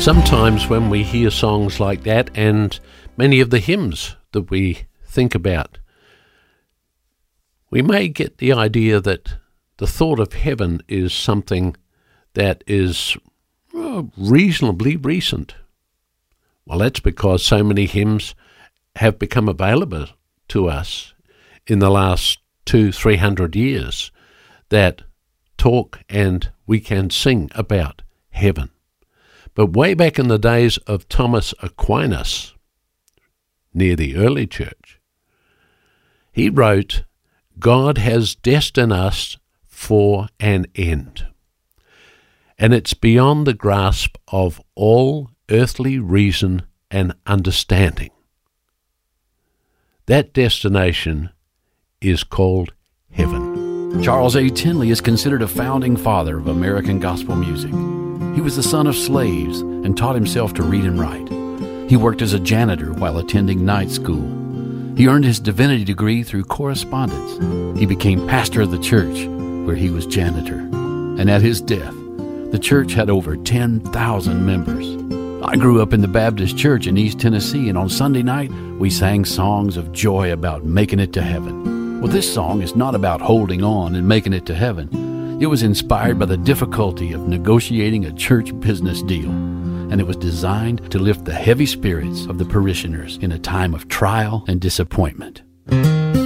Sometimes when we hear songs like that, and many of the hymns that we think about, we may get the idea that the thought of heaven is something that is reasonably recent. Well, that's because so many hymns have become available to us in the last 200-300 years that talk and we can sing about heaven. But way back in the days of Thomas Aquinas, near the early church, he wrote, God has destined us for an end, and it's beyond the grasp of all earthly reason and understanding. That destination is called heaven. Charles A. Tinley is considered a founding father of American gospel music. He was the son of slaves and taught himself to read and write. He worked as a janitor while attending night school. He earned his divinity degree through correspondence. He became pastor of the church where he was janitor. And at his death, the church had over 10,000 members. I grew up in the Baptist church in East Tennessee, and on Sunday night, we sang songs of joy about making it to heaven. Well, this song is not about holding on and making it to heaven. It was inspired by the difficulty of negotiating a church business deal, and it was designed to lift the heavy spirits of the parishioners in a time of trial and disappointment.